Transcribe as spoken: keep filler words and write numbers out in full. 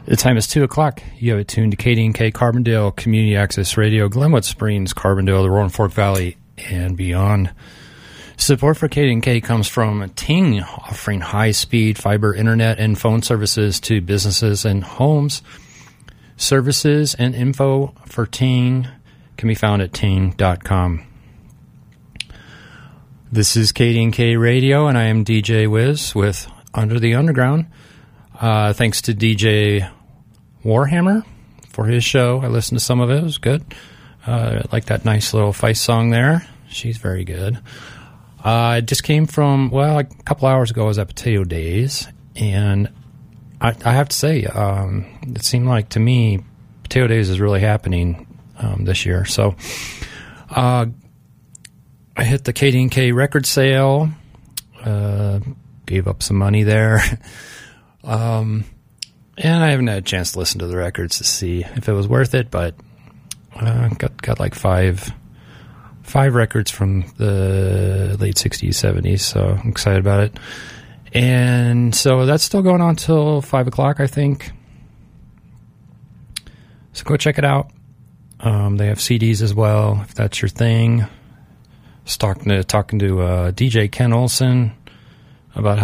The time is two o'clock. You have it tuned to K D and K Carbondale Community Access Radio, Glenwood Springs, Carbondale, the Roaring Fork Valley, and beyond. Support for K D and K comes from Ting, offering high-speed fiber internet and phone services to businesses and homes. Services and info for Ting can be found at ting dot com. This is K D and K Radio, and I am D J Wiz with Under the Underground. Uh, thanks to D J Warhammer for his show. I listened to some of it. It was good. Uh, I like that nice little Feist song there. She's very good. Uh, I just came from, well, a couple hours ago I was at Potato Days, and I, I have to say, um, it seemed like to me, Potato Days is really happening um, this year. So uh, I hit the K D and K record sale, uh, gave up some money there. Um, and I haven't had a chance to listen to the records to see if it was worth it, but uh, got got like five five records from the late sixties, seventies, so I'm excited about it. And so that's still going on till five o'clock, I think. So go check it out. Um, they have C Ds as well, if that's your thing. I was talking to, talking to uh, D J Ken Olson about